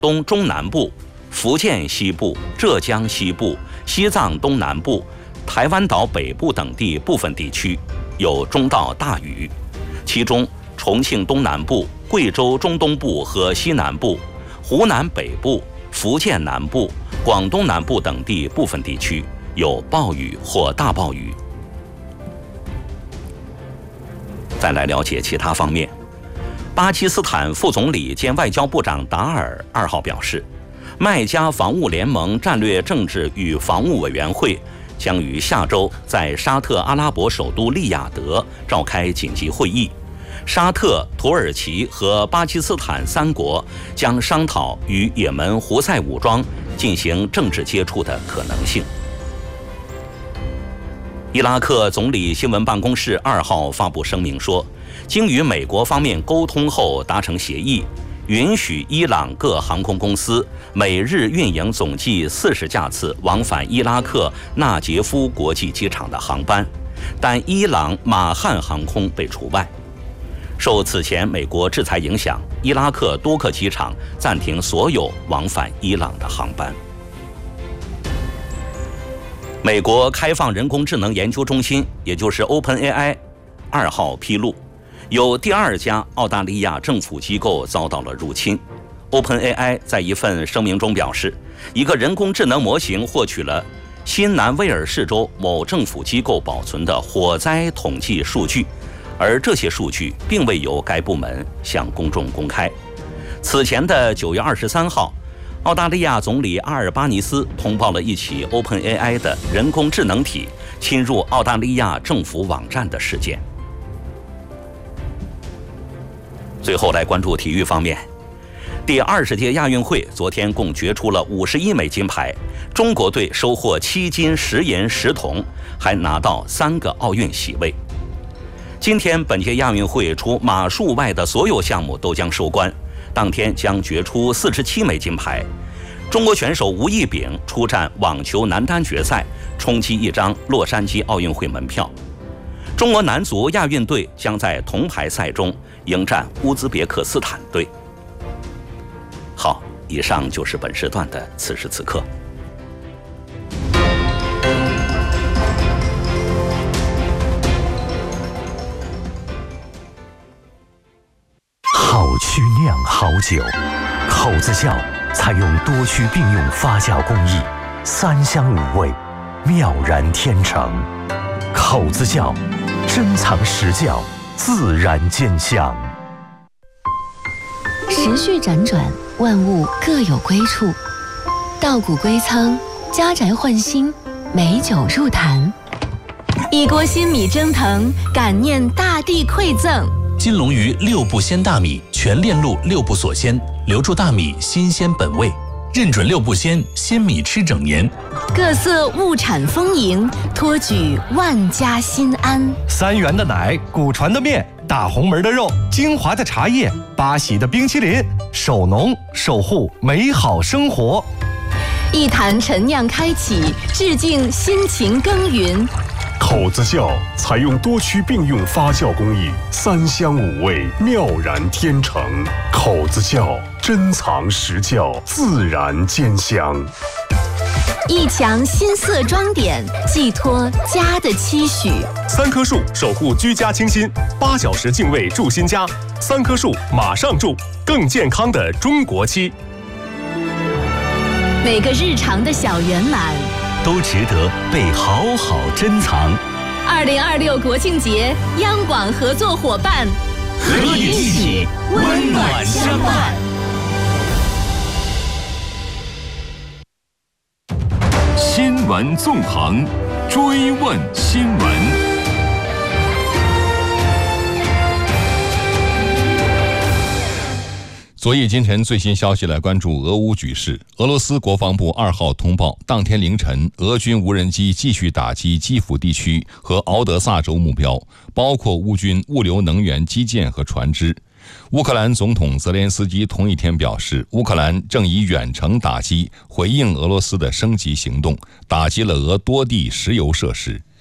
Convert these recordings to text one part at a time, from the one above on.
东中南部、福建西部、浙江西部、西藏东南部、台湾岛北部等地部分地区有中到大雨，其中重庆东南部、贵州中东部和西南部、湖南北部、福建南部、广东南部等地部分地区有暴雨或大暴雨。再来了解其他方面。巴基斯坦副总理兼外交部长达尔2号表示，麦加防务联盟战略政治与防务委员会将于下周在沙特阿拉伯首都利雅得召开紧急会议，沙特、土耳其和巴基斯坦3国将商讨与也门胡塞武装进行政治接触的可能性。伊拉克总理新闻办公室2号发布声明说，经与美国方面沟通后达成协议，允许伊朗各航空公司每日运营总计40架次往返伊拉克纳杰夫国际机场的航班，但伊朗马汉航空被除外。受此前美国制裁影响，伊拉克多个机场暂停所有往返伊朗的航班。美国开放人工智能研究中心，也就是 OpenAI 2号披露，有第2家澳大利亚政府机构遭到了入侵。OpenAI 在一份声明中表示，一个人工智能模型获取了新南威尔士州某政府机构保存的火灾统计数据，而这些数据并未由该部门向公众公开。此前的9月23号，澳大利亚总理阿尔巴尼斯通报了一起 OpenAI 的人工智能体侵入澳大利亚政府网站的事件。最后来关注体育方面，第20届亚运会昨天共决出了51枚金牌，中国队收获7金10银10铜，还拿到3个奥运席位。今天本届亚运会除马术外的所有项目都将收官，当天将决出47枚金牌。中国选手吴亦丙出战网球男单决赛，冲击一张洛杉矶奥运会门票。中国男足亚运队将在铜牌赛中迎战乌兹别克斯坦队。好，以上就是本时段的此时此刻。 好曲酿好酒，口子窖采用多区并用发酵工艺，3香5味，妙然天成。口子窖，珍藏实窖，自然见香。 时序辗转，万物各有归处。稻谷归仓，家宅换新，美酒入坛。一锅新米蒸腾，感念大地馈赠。 金龙鱼6步鲜大米，全链路6步锁鲜，留住大米新鲜本味，认准6步鲜，鲜米吃整年。 各色物产丰盈，托举万家心安。 3元的奶，古传的面，大红门的肉，精华的茶叶，巴西的冰淇淋，守农守护美好生活。 一坛陈酿开启，致敬辛勤耕耘。 口子窖采用多区并用发酵工艺，3香5味，妙然天成。口子窖，珍藏实窖，自然见香。 一墙新色装点，寄托家的期许。 3棵树守护居家清新，8小时净味住新家，3棵树马上住，更健康的中国期。 每个日常的小圆满都值得被好好珍藏。 2026国庆节，央广合作伙伴， 和你一起温暖相伴。 新闻纵横，追问新闻。 昨夜今晨最新消息来关注俄乌局势。俄罗斯国防部2号通报，当天凌晨，俄军无人机继续打击基辅地区和敖德萨州目标，包括乌军物流能源基建和船只。乌克兰总统泽连斯基同一天表示，乌克兰正以远程打击回应俄罗斯的升级行动，打击了俄多地石油设施。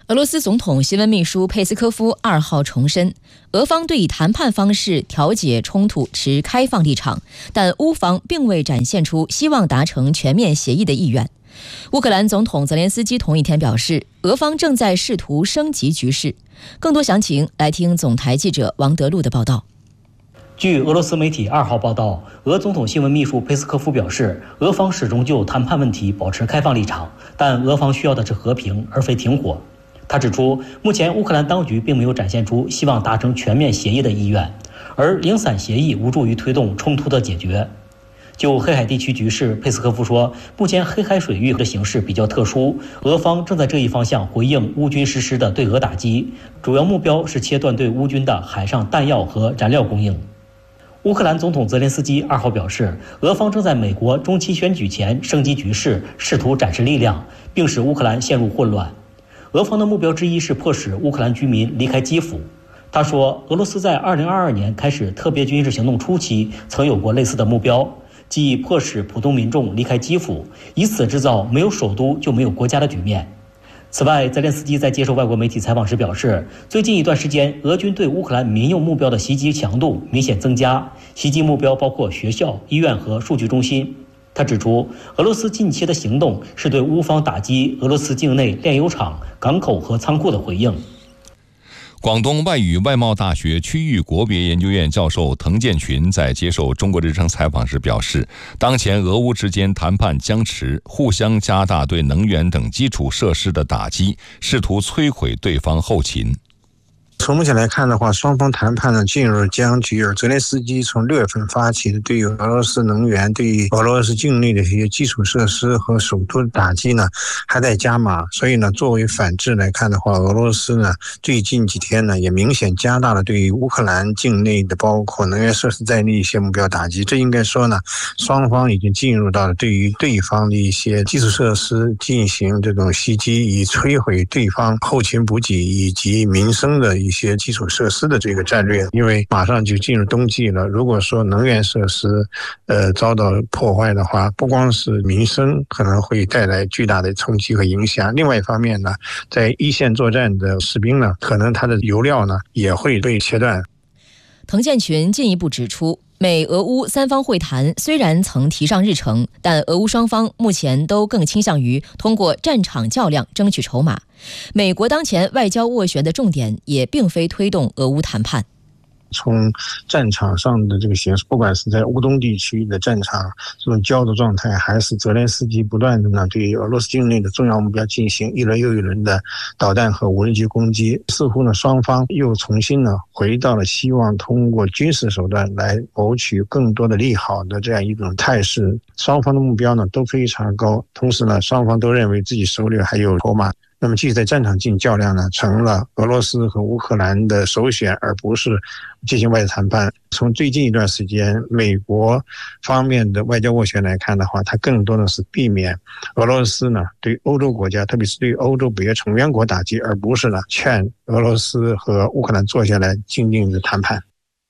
俄罗斯总统新闻秘书佩斯科夫2号重申，俄方对以谈判方式调解冲突持开放立场，但乌方并未展现出希望达成全面协议的意愿。乌克兰总统泽连斯基同一天表示，俄方正在试图升级局势。更多详情来听总台记者王德禄的报道。 据俄罗斯媒体2号报道，俄总统新闻秘书佩斯科夫表示，俄方始终就谈判问题保持开放立场，但俄方需要的是和平，而非停火。他指出，目前乌克兰当局并没有展现出希望达成全面协议的意愿，而零散协议无助于推动冲突的解决。就黑海地区局势，佩斯科夫说，目前黑海水域的形势比较特殊，俄方正在这一方向回应乌军实施的对俄打击，主要目标是切断对乌军的海上弹药和燃料供应。乌克兰总统泽连斯基2号表示，俄方正在美国中期选举前升级局势，试图展示力量，并使乌克兰陷入混乱。俄方的目标之一是迫使乌克兰居民离开基辅。他说，俄罗斯在2022年开始特别军事行动初期曾有过类似的目标，即迫使普通民众离开基辅，以此制造没有首都就没有国家的局面。此外，泽连斯基在接受外国媒体采访时表示，最近一段时间，俄军对乌克兰民用目标的袭击强度明显增加，袭击目标包括学校、医院和数据中心。他指出，俄罗斯近期的行动是对乌方打击俄罗斯境内炼油厂、港口和仓库的回应。 广东外语外贸大学区域国别研究院教授滕建群在接受中国之声采访时表示，当前俄乌之间谈判僵持，互相加大对能源等基础设施的打击，试图摧毁对方后勤。 从目前来看的话，双方谈判呢进入僵局，而泽连斯基从6月份发起的对于俄罗斯能源、对于俄罗斯境内的这些基础设施和首都的打击呢还在加码，所以呢作为反制来看的话，俄罗斯呢最近几天呢也明显加大了对于乌克兰境内的包括能源设施在内一些目标打击。这应该说呢，双方已经进入到了对于对方的一些基础设施进行这种袭击，以摧毁对方后勤补给以及民生的一些基础设施的这个战略。因为马上就进入冬季了，如果说能源设施遭到破坏的话，不光是民生可能会带来巨大的冲击和影响，另外一方面呢，在一线作战的士兵呢，可能他的油料呢也会被切断。 滕建群进一步指出，美俄乌3方会谈虽然曾提上日程，但俄乌双方目前都更倾向于通过战场较量争取筹码。美国当前外交斡旋的重点也并非推动俄乌谈判。 从战场上的这个形势，不管是在乌东地区的战场这种焦灼状态，还是泽连斯基不断的呢对俄罗斯境内的重要目标进行一轮又一轮的导弹和无人机攻击，似乎呢双方又重新呢回到了希望通过军事手段来谋取更多的利好的这样一种态势。双方的目标呢都非常高，同时呢双方都认为自己手里还有筹码。那么继续在战场进行较量呢，成了俄罗斯和乌克兰的首选，而不是进行外交谈判。从最近一段时间美国方面的外交斡旋来看的话，它更多的是避免俄罗斯呢对欧洲国家，特别是对欧洲北约成员国打击，而不是呢劝俄罗斯和乌克兰坐下来静静的谈判。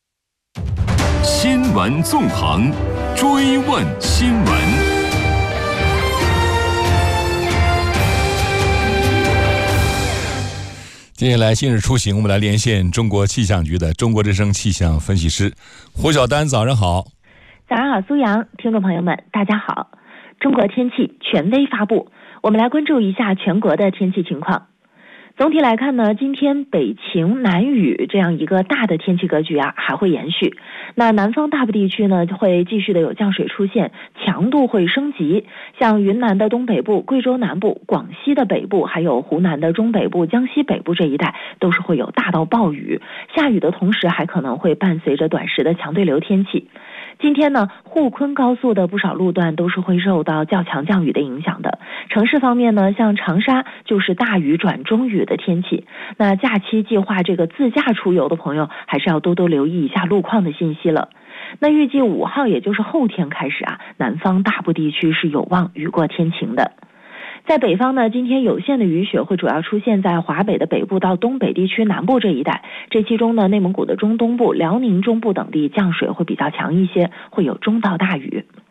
新闻纵横，追问新闻。 接下来今日出行，我们来连线中国气象局的中国之声气象分析师胡晓丹。早上好。 早上好，苏阳，听众朋友们大家好。中国天气权威发布，我们来关注一下全国的天气情况。总体来看呢，今天北晴南雨这样一个大的天气格局还会延续。那南方大部地区呢会继续的有降水出现，强度会升级，像云南的东北部、贵州南部、广西的北部，还有湖南的中北部、江西北部这一带都是会有大到暴雨，下雨的同时还可能会伴随着短时的强对流天气。今天呢，沪昆高速的不少路段都是会受到较强降雨的影响的。城市方面呢，像长沙就是大雨转中雨的天气。那假期计划这个自驾出游的朋友，还是要多多留意一下路况的信息了。那预计5号，也就是后天开始南方大部地区是有望雨过天晴的。在北方呢，今天有限的雨雪会主要出现在华北的北部到东北地区南部这一带，这其中呢，内蒙古的中东部、辽宁中部等地降水会比较强一些，会有中到大雨。那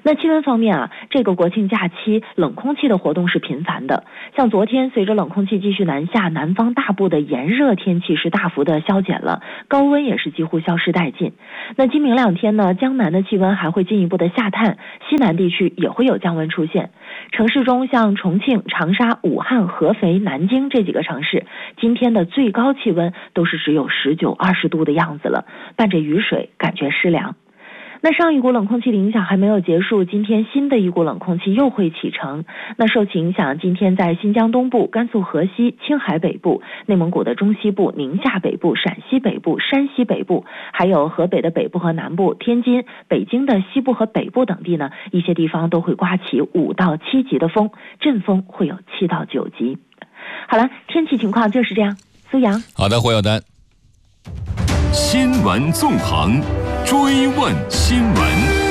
那气温方面啊，这个国庆假期冷空气的活动是频繁的。像昨天，随着冷空气继续南下，南方大部的炎热天气是大幅的消减了，高温也是几乎消失殆尽。那今明两天呢，江南的气温还会进一步的下探，西南地区也会有降温出现。城市中像重庆、长沙、武汉、合肥、南京这几个城市，今天的最高气温都是只有19、20度的样子了，伴着雨水，感觉湿凉。那上一股冷空气的影响还没有结束，今天新的一股冷空气又会启程。那受其影响，今天在新疆东部、甘肃河西、青海北部、内蒙古的中西部、宁夏北部、陕西北部、山西北部，还有河北的北部和南部、天津、北京的西部和北部等地呢，一些地方都会刮起5到7级的风，阵风会有7到9级。好了，天气情况就是这样。苏阳， 好的，胡耀丹。 新闻纵横，追问新闻。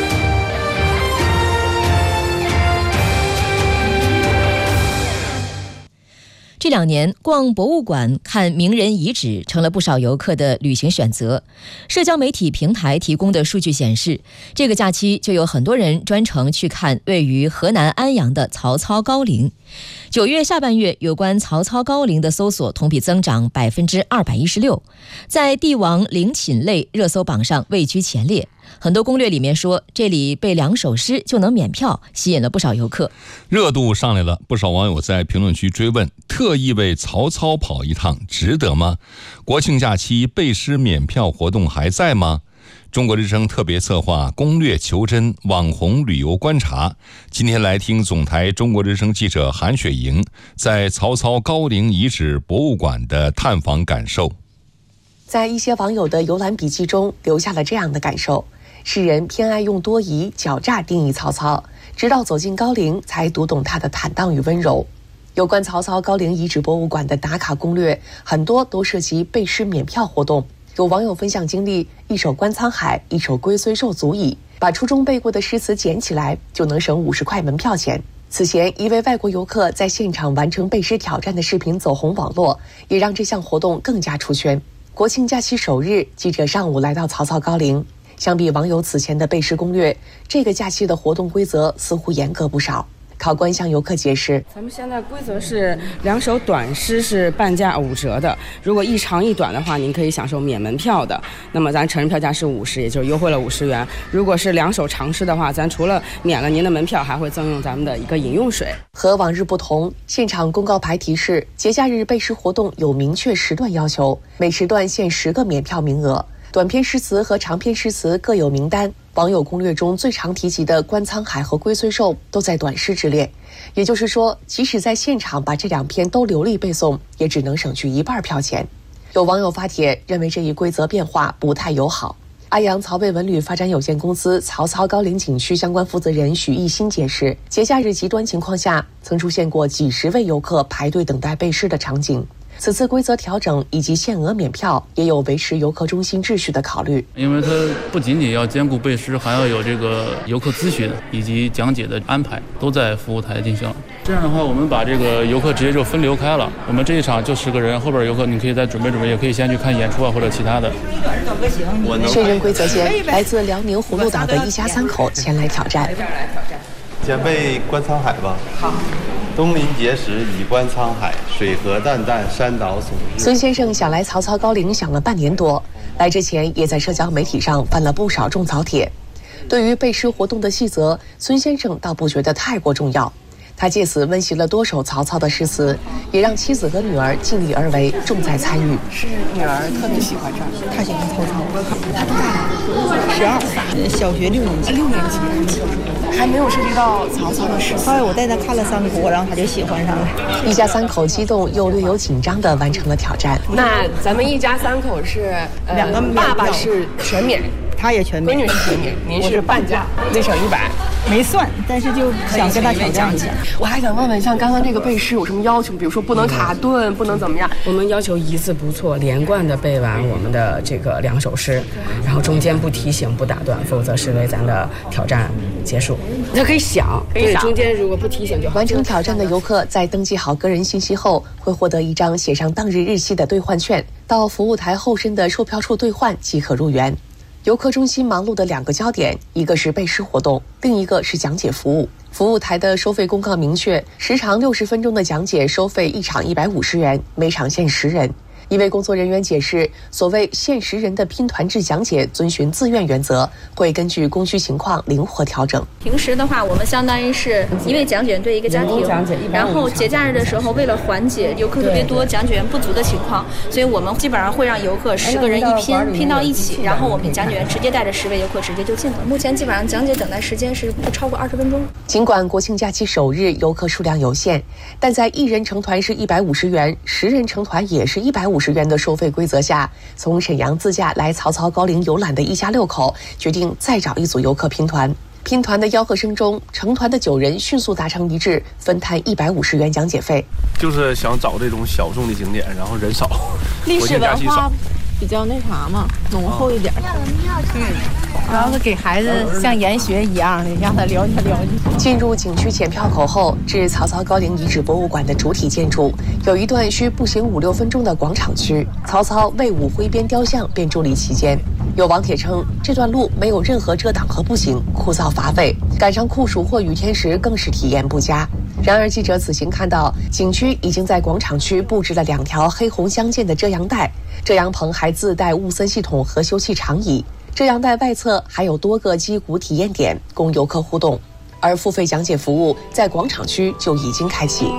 这2年，逛博物馆、看名人遗址成了不少游客的旅行选择。社交媒体平台提供的数据显示，这个假期就有很多人专程去看位于河南安阳的曹操高陵。9月下半月，有关曹操高陵的搜索同比增长216%，在帝王陵寝类热搜榜上位居前列。很多攻略里面说，这里背2首诗就能免票，吸引了不少游客。 热度上来了，不少网友在评论区追问：特意为曹操跑一趟，值得吗？国庆假期背诗免票活动还在吗？中国之声特别策划攻略求真网红旅游观察，今天来听总台中国之声记者韩雪莹在曹操高陵遗址博物馆的探访感受。 在一些网友的游览笔记中留下了这样的感受：世人偏爱用多疑、狡诈定义曹操，直到走进高陵才读懂他的坦荡与温柔。有关曹操高陵遗址博物馆的打卡攻略，很多都涉及背诗免票活动。有网友分享经历，一首《观沧海》，一首《龟虽寿》足矣，把初中背过的诗词捡起来，就能省50块门票钱。此前，一位外国游客在现场完成背诗挑战的视频走红网络，也让这项活动更加出圈。国庆假期首日，记者上午来到曹操高陵。相比网友此前的背诗攻略，这个假期的活动规则似乎严格不少。考官向游客解释， 咱们现在规则是2首短诗是半价5折的，如果一长一短的话，您可以享受免门票的。那么咱成人票价是50，也就是优惠了50元。如果是2首长诗的话，咱除了免了您的门票，还会赠用咱们的一个饮用水。 和往日不同，现场公告牌提示，节假日背诗活动有明确时段要求，每时段限10个免票名额。短篇诗词和长篇诗词各有名单，网友攻略中最常提及的《观沧海》和《龟虽寿》都在短诗之列。也就是说，即使在现场把这2篇都流利背诵，也只能省去1半票钱。有网友发帖认为这一规则变化不太友好。安阳曹魏文旅发展有限公司曹操高陵景区相关负责人许艺新解释，节假日极端情况下，曾出现过几十位游客排队等待背诗的场景。此次规则调整以及限额免票，也有维持游客中心秩序的考虑。 因为它不仅仅要兼顾背诗，还要有这个游客咨询以及讲解的安排，都在服务台进行。这样的话，我们把这个游客直接就分流开了。我们这一场就10个人，后边游客你可以再准备准备，也可以先去看演出啊或者其他的。 确认规则间，来自辽宁葫芦岛的一家3口前来挑战。 先背《观沧海》吧。好。东临碣石，以观沧海，水何澹澹，山岛竦日。 孙先生想来曹操高陵想了半年多，来之前也在社交媒体上翻了不少种草帖。对于背诗活动的细则，孙先生倒不觉得太过重要。他借此温习了多首曹操的诗词，也让妻子和女儿尽力而为，重在参与。 是女儿特别喜欢这儿，她喜欢曹操。12，小学6年级。6年级。还没有涉及到曹操的诗词。后来我带他看了3国，然后他就喜欢上了。 一家3口激动又略有紧张地完成了挑战。 那咱们一家3口是 2个， 爸爸是全免， 他也全免， 闺女是全免，您是半价，内省100。 没算，但是就想跟他挑战一下。 我还想问问，像刚刚这个背诗有什么要求？比如说不能卡顿，不能怎么样？ 我们要求一字不错，连贯的背完我们的这个2首诗，然后中间不提醒、不打断，否则视为咱的挑战结束。他可以想，对，中间如果不提醒就好。 完成挑战的游客在登记好个人信息后，会获得一张写上当日日期的兑换券，到服务台后身的售票处兑换即可入园。 游客中心忙碌的2个焦点，一个是背诗活动，另一个是讲解服务。服务台的收费公告明确，时长60分钟的讲解收费1场150元，每场限10人。一位工作人员解释，所谓限10人的拼团制讲解遵循自愿原则，会根据供需情况灵活调整。 平时的话，我们相当于是一位讲解员对一个家庭，然后节假日的时候，为了缓解游客特别多、讲解员不足的情况，所以我们基本上会让游客10个人一拼到一起，然后我们讲解员直接带着10位游客直接就进了。目前基本上讲解等待时间是不超过20分钟。 尽管国庆假期首日游客数量有限，但在1人成团是150元，10人成团也是150元的收费规则下，从沈阳自驾来曹操高陵游览的一家6口决定再找一组游客拼团。拼团的吆喝声中，成团的9人迅速达成一致，分摊150元讲解费。 就是想找这种小众的景点，然后人少， 历史文化比较那啥嘛，浓厚一点。主要是给孩子像研学一样的，让他了解了解。 进入景区检票口后，至曹操高陵遗址博物馆的主体建筑有一段需步行5-6分钟的广场区，曹操魏武挥鞭雕像便伫立其间。有网帖称，这段路没有任何遮挡和步行，枯燥乏味，赶上酷暑或雨天时更是体验不佳。然而记者此行看到，景区已经在广场区布置了2条黑红相间的遮阳带，遮阳棚还自带雾森系统和休憩长椅。遮阳带外侧还有多个击鼓体验点供游客互动，而付费讲解服务在广场区就已经开启。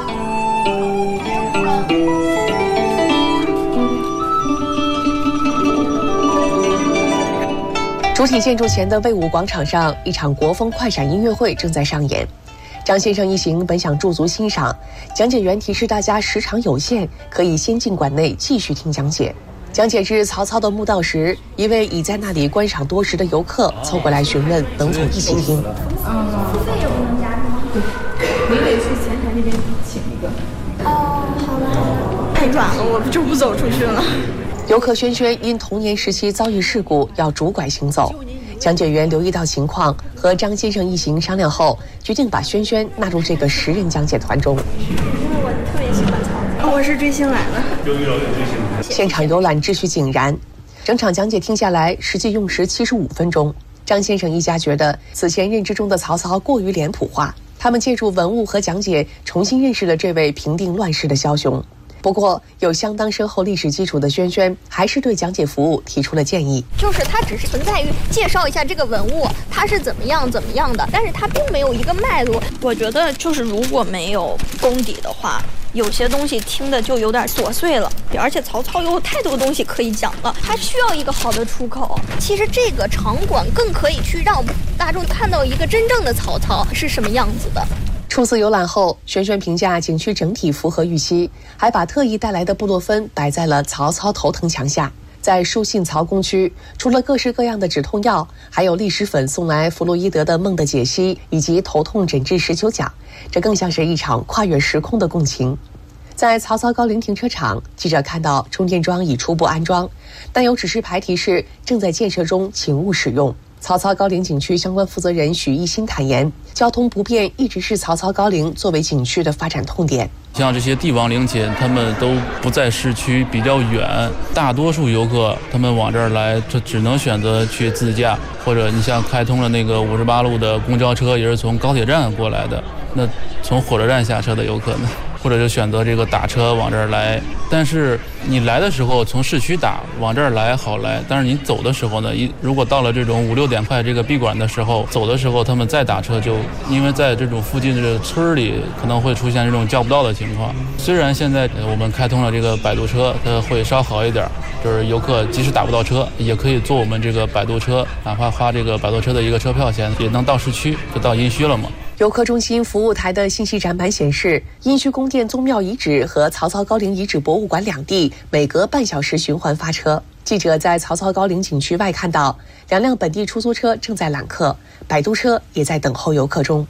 主体建筑前的魏武广场上，一场国风快闪音乐会正在上演。张先生一行本想驻足欣赏，讲解员提示大家时长有限，可以先进馆内继续听讲解。讲解至曹操的墓道时，一位已在那里观赏多时的游客凑过来询问能否一起听。 付费也不能加是吗？ 你得去前台那边请一个。 哦，好吧。太远了，我就不走出去了。 游客轩轩因童年时期遭遇事故要拄拐行走，讲解员留意到情况，和张先生一行商量后，决定把轩轩纳入这个10人讲解团中。 因为我特别喜欢曹操，我是追星来的。 现场游览秩序井然，整场讲解听下来，实际用时75分钟。张先生一家觉得此前认知中的曹操过于脸谱化，他们借助文物和讲解重新认识了这位平定乱世的枭雄。不过，有相当深厚历史基础的轩轩还是对讲解服务提出了建议。 就是它只是存在于介绍一下这个文物，它是怎么样的，但是它并没有一个脉络。 我觉得就是如果没有功底的话，有些东西听的就有点琐碎了，而且曹操有太多东西可以讲了，他需要一个好的出口。 其实这个场馆更可以去让大众看到一个真正的曹操是什么样子的。 初次游览后，轩轩评价景区整体符合预期，还把特意带来的部落芬摆在了曹操头疼墙下。在书信曹公区，除了各式各样的止痛药，还有利湿粉送来弗洛伊德的《梦的解析》以及头痛诊治19讲，这更像是一场跨越时空的共情。在曹操高陵停车场，记者看到充电桩已初步安装，但有指示牌提示正在建设中，请勿使用。曹操高陵景区相关负责人许一新坦言，交通不便一直是曹操高陵作为景区的发展痛点。 像这些帝王陵寝，他们都不在市区，比较远，大多数游客他们往这儿来，这只能选择去自驾，或者你像开通了那个58路的公交车，也是从高铁站过来的，那从火车站下车的游客呢，或者就选择这个打车往这儿来。但是你来的时候从市区打往这儿来好来，但是你走的时候呢，如果到了这种5-6点快这个闭馆的时候，走的时候他们再打车，就因为在这种附近的村里可能会出现这种叫不到的情况。虽然现在我们开通了这个摆渡车，它会稍好一点，就是游客即使打不到车，也可以坐我们这个摆渡车，哪怕花这个摆渡车的一个车票钱，也能到市区，就到殷墟了嘛。 游客中心服务台的信息展板显示，殷墟宫殿宗庙遗址和曹操高陵遗址博物馆两地每隔半小时循环发车。记者在曹操高陵景区外看到2辆本地出租车正在揽客，摆渡车也在等候游客中。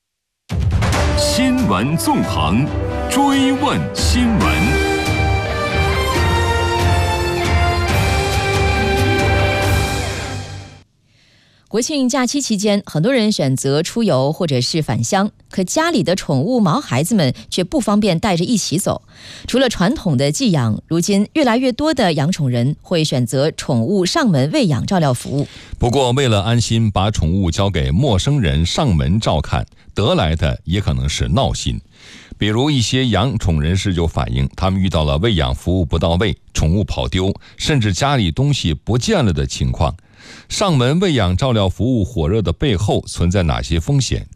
新闻纵横，追问新闻。 国庆假期期间，很多人选择出游或者是返乡，可家里的宠物毛孩子们却不方便带着一起走。除了传统的寄养，如今越来越多的养宠人会选择宠物上门喂养照料服务。 不过，为了安心把宠物交给陌生人上门照看，得来的也可能是闹心。比如一些养宠人士就反映，他们遇到了喂养服务不到位、宠物跑丢，甚至家里东西不见了的情况。上门喂养照料服务火热的背后存在哪些风险？